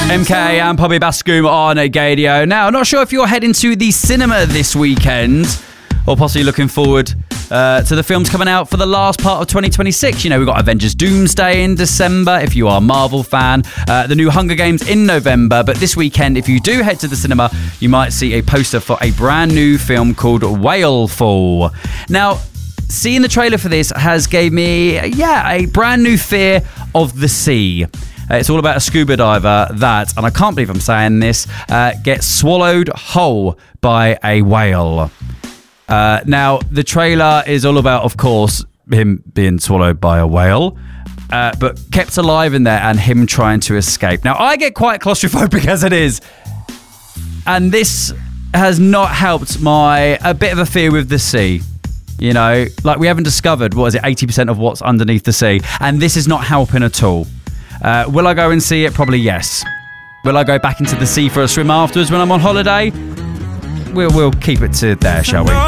MK and Poppy Bascom on Gadio. Now, I'm not sure if you're heading to the cinema this weekend or possibly looking forward to the films coming out for the last part of 2026. You know, we've got Avengers Doomsday in December, if you are a Marvel fan. The new Hunger Games in November. But this weekend, if you do head to the cinema, you might see a poster for a brand new film called Whalefall. Now, seeing the trailer for this has gave me, a brand new fear of the sea. It's all about a scuba diver that, and I can't believe I'm saying this, gets swallowed whole by a whale. Now, the trailer is all about, of course, him being swallowed by a whale, but kept alive in there and him trying to escape. Now, I get quite claustrophobic as it is, and this has not helped a bit of a fear with the sea. You know, like we haven't discovered, 80% of what's underneath the sea, and this is not helping at all. Will I go and see it? Probably yes. Will I go back into the sea for a swim afterwards when I'm on holiday? We'll keep it to there, shall we?